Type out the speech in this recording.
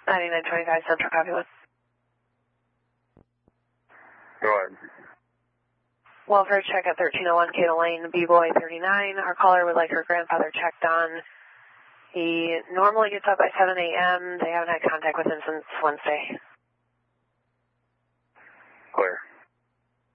9925 Central, copy one. Go ahead. Welfare check at 1301 Cable Lane, B-Boy 39. Our caller would like her grandfather checked on. He normally gets up by 7 a.m. They haven't had contact with him since Wednesday. Clear.